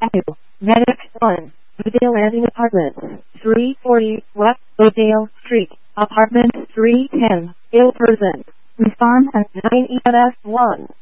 Echo. Medic 1. Oakdale Landing Apartments. 340 West Oakdale Street. Apartment 310. Ill person. Respond at 9 EMS 1.